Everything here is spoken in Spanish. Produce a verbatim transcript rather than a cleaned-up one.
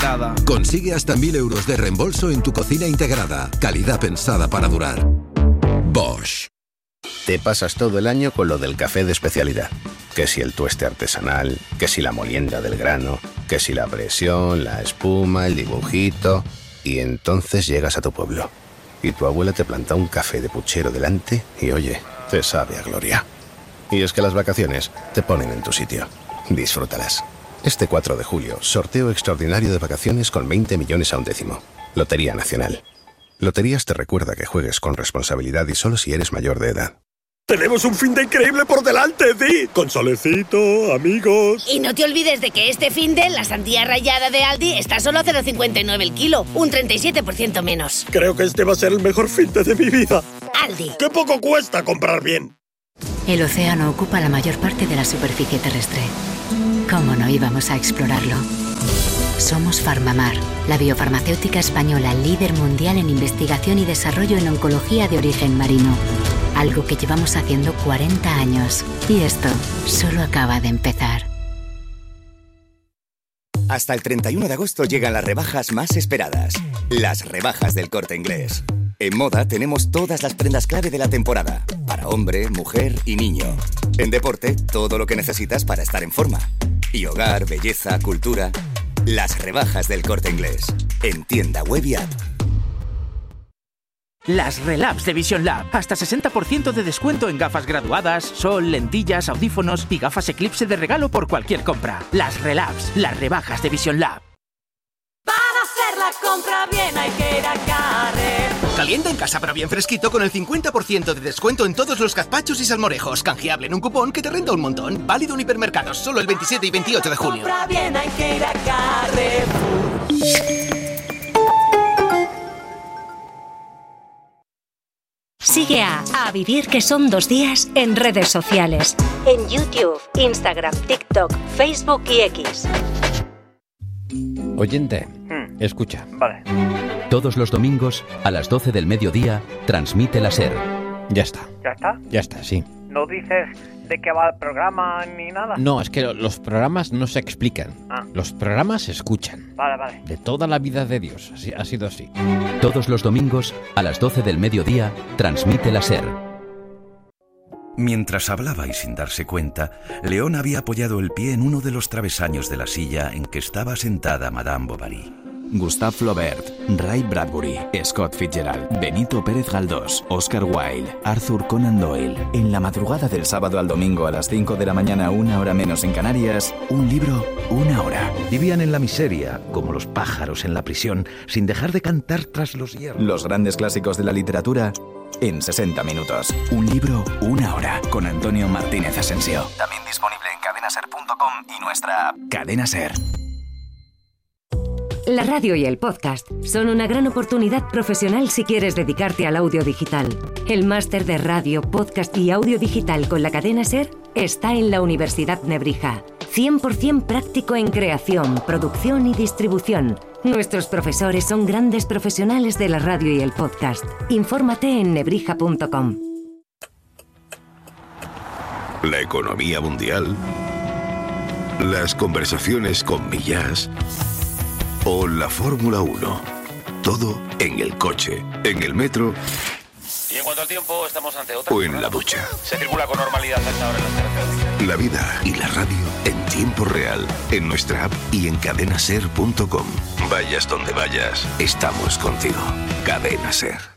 integrada. Consigue hasta mil euros de reembolso en tu cocina integrada. Calidad pensada para durar. Bosch. Te pasas todo el año con lo del café de especialidad. Que si el tueste artesanal, que si la molienda del grano, que si la presión, la espuma, el dibujito... Y entonces llegas a tu pueblo. Y tu abuela te planta un café de puchero delante y, oye, te sabe a gloria. Y es que las vacaciones te ponen en tu sitio. Disfrútalas. Este cuatro de julio, sorteo extraordinario de vacaciones con veinte millones a un décimo. Lotería Nacional. Loterías te recuerda que juegues con responsabilidad y solo si eres mayor de edad. ¡Tenemos un fin de increíble por delante, Di! Con solecito, amigos... Y no te olvides de que este fin de la sandía rallada de Aldi está solo a cero coma cincuenta y nueve el kilo, un treinta y siete por ciento menos. Creo que este va a ser el mejor fin de mi vida. Aldi. ¡Qué poco cuesta comprar bien! El océano ocupa la mayor parte de la superficie terrestre. ¿Cómo no íbamos a explorarlo? Somos Farmamar, la biofarmacéutica española líder mundial en investigación y desarrollo en oncología de origen marino. Algo que llevamos haciendo cuarenta años. Y esto solo acaba de empezar. Hasta el treinta y uno de agosto llegan las rebajas más esperadas. Las rebajas del Corte Inglés. En moda tenemos todas las prendas clave de la temporada. Para hombre, mujer y niño. En deporte, todo lo que necesitas para estar en forma. Y hogar, belleza, cultura. Las rebajas del Corte Inglés. En tienda web y app. Las Relabs de Vision Lab. Hasta sesenta por ciento de descuento en gafas graduadas, sol, lentillas, audífonos y gafas Eclipse de regalo por cualquier compra. Las Relabs, las rebajas de Vision Lab. Para hacer la compra bien hay que ir a Carrefour. Calienta en casa pero bien fresquito con el cincuenta por ciento de descuento en todos los gazpachos y salmorejos. Canjeable en un cupón que te renta un montón. Válido en hipermercados solo el veintisiete y veintiocho de junio. Compra bien hay que ir a Carrefour. Sigue a A Vivir que son dos días en redes sociales. En YouTube, Instagram, TikTok, Facebook y X. Oyente, hmm. escucha. Vale. Todos los domingos, a las doce del mediodía, transmite la SER. Ya está. ¿Ya está? Ya está, sí. ¿No dices de qué va el programa ni nada? No, es que los programas no se explican. Ah. Los programas se escuchan. Vale, vale. De toda la vida de Dios. Así, ha sido así. Todos los domingos, a las doce del mediodía, transmite la SER. Mientras hablaba y sin darse cuenta, León había apoyado el pie en uno de los travesaños de la silla en que estaba sentada Madame Bovary. Gustave Flaubert, Ray Bradbury, Scott Fitzgerald, Benito Pérez Galdós, Oscar Wilde, Arthur Conan Doyle. En la madrugada del sábado al domingo a las cinco de la mañana, una hora menos en Canarias, un libro, una hora. Vivían en la miseria, como los pájaros en la prisión, sin dejar de cantar tras los hierros. Los grandes clásicos de la literatura en sesenta minutos. Un libro, una hora. Con Antonio Martínez Asensio. También disponible en cadena ser punto com y nuestra app Cadena Ser. La radio y el podcast son una gran oportunidad profesional si quieres dedicarte al audio digital. El máster de radio, podcast y audio digital con la cadena SER está en la Universidad Nebrija. cien por ciento práctico en creación, producción y distribución. Nuestros profesores son grandes profesionales de la radio y el podcast. Infórmate en nebrija punto com. La economía mundial, las conversaciones con Millás o la Fórmula uno. Todo en el coche, en el metro. Y en cuanto al tiempo, estamos ante otra. O en la ducha. Se circula con normalidad a esta hora en las carreteras. La vida y la radio en tiempo real, en nuestra app y en cadena ser punto com. Vayas donde vayas, estamos contigo. Cadena Ser.